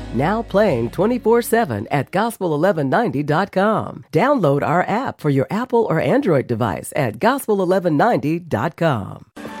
Now playing 24/7 at gospel1190.com. Download our app for your Apple or Android device at gospel1190.com.